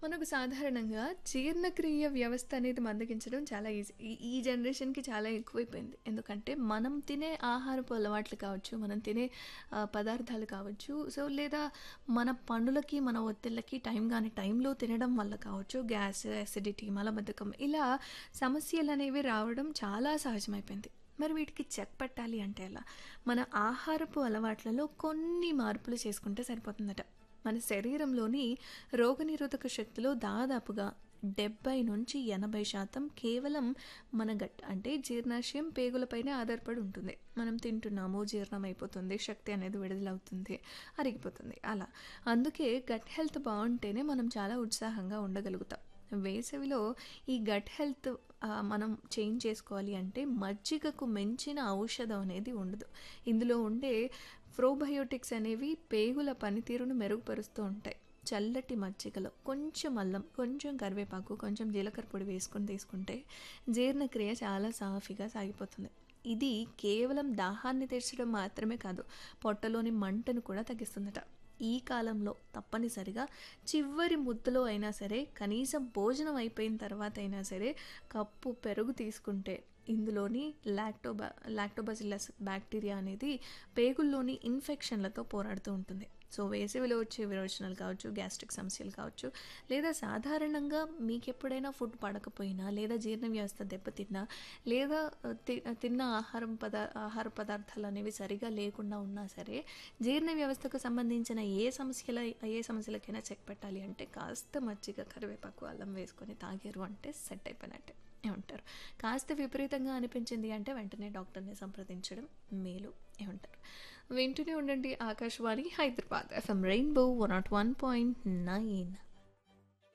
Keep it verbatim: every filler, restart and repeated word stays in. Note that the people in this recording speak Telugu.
మనకు సాధారణంగా జీర్ణక్రియ వ్యవస్థ అనేది మందగించడం చాలా ఈజీ. ఈ ఈ జనరేషన్‌కి చాలా ఎక్కువైపోయింది. ఎందుకంటే మనం తినే ఆహారపు అలవాట్లు కావచ్చు, మనం తినే ఆహ్, పదార్థాలు కావచ్చు, సో లేదా మన పనులకి, మన ఒత్తిళ్ళకి టైం గాని టైంలో తినడం వల్ల కావచ్చు, గ్యాస్, అసిడిటీ, మలబద్ధకం ఇలా సమస్యలనేవి రావడం చాలా సహజమైపోయింది. మరి వీటికి చెక్ పెట్టాలి అంటే ఎలా? మన ఆహారపు అలవాట్లలో కొన్ని మార్పులు చేసుకుంటే సరిపోతుందట. మన శరీరంలోని రోగనిరోధక శక్తిలో దాదాపుగా డెబ్బై నుంచి ఎనభై శాతం కేవలం మన గట్ అంటే జీర్ణాశయం పేగులపైనే ఆధారపడి ఉంటుంది. మనం తింటున్నాము, జీర్ణం అయిపోతుంది, శక్తి అనేది విడుదలవుతుంది, అరిగిపోతుంది అలా. అందుకే గట్ హెల్త్ బాగుంటేనే మనం చాలా ఉత్సాహంగా ఉండగలుగుతాం. వేసవిలో ఈ గట్ హెల్త్ ఆహ్, మనం చేంజ్ చేసుకోవాలి అంటే మజ్జిగకు మించిన ఔషధం అనేది ఉండదు. ఇందులో ఉండే ప్రోబయోటిక్స్ అనేవి పేగుల పనితీరును మెరుగుపరుస్తూ ఉంటాయి. చల్లటి మజ్జిగలో కొంచెం అల్లం, కొంచెం కరివేపాకు, కొంచెం జీలకర్ర పొడి వేసుకొని తీసుకుంటే జీర్ణక్రియ చాలా సాఫీగా సాగిపోతుంది. ఇది కేవలం దాహాన్ని తీర్చడం మాత్రమే కాదు, పొట్టలోని మంటను కూడా తగ్గిస్తుందట. ఈ కాలంలో తప్పనిసరిగా చివరి ముద్దలో అయినా సరే, కనీసం భోజనం అయిపోయిన తర్వాత అయినా సరే కప్పు పెరుగు తీసుకుంటే ఇందులోని లాక్టోబా లాక్టోబాసిల్లస్ బ్యాక్టీరియా అనేది పేగుల్లోని ఇన్ఫెక్షన్లతో పోరాడుతూ ఉంటుంది. సో వేసవిలో వచ్చే విరోచనాలు కావచ్చు, గ్యాస్ట్రిక్ సమస్యలు కావచ్చు, లేదా సాధారణంగా మీకు ఎప్పుడైనా ఫుడ్ పడకపోయినా, లేదా జీర్ణ వ్యవస్థ దెబ్బతిన్నా, లేదా ఆ, తి తిన్న ఆహారం పదా ఆహార పదార్థాలు అనేవి సరిగా లేకుండా ఉన్నా సరే, జీర్ణ వ్యవస్థకు సంబంధించిన ఏ సమస్యల ఏ సమస్యలకైనా చెక్ పెట్టాలి అంటే కాస్త మజ్జిగ, కరివేపాకు, అల్లం వేసుకొని తాగారు అంటే సెట్ అయిపోయినట్టే ఏమంటారు. కాస్త విపరీతంగా అనిపించింది అంటే వెంటనే డాక్టర్ని సంప్రదించడం మేలు ఏమంటారు. వింటూనే ఉండండి Akashvani Hyderabad FM rainbow one not one point nine.